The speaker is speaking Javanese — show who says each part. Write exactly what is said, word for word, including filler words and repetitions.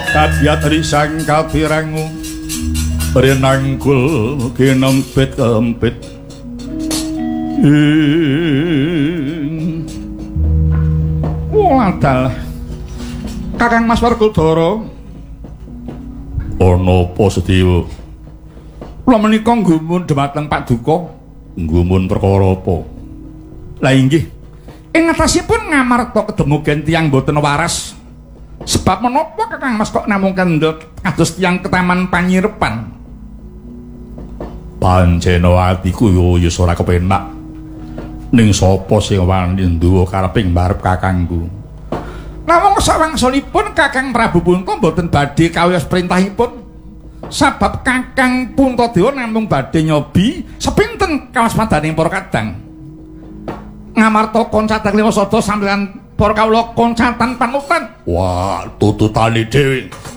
Speaker 1: Kadyat risang kapirangu renangkul kinempit kempit wadah Kakang Mas Werkudara ana apa Sedewa kula menika nggumun dhumateng Paduka nggumun perkara apa lah inggih ing ngatasipun ngamarta kedemugen tiyang boten waras sebab menapa Kakang Mas kok namung kendhet kados tiyang ketaman panyirepan pancena atiku yo ya ora kepenak ning sapa sing wani nduwa kareping mbarep kakangku namung sawangsulipun Kakang Prabu Punta mboten badhe kawiyos perintahipun sabab Kakang Puntadewa namung badhe nyobi sepinten kawasmadaning para kadang ngamarta koncatan liwasada sampeyan para kawula koncatan panutan wah tututane dhewe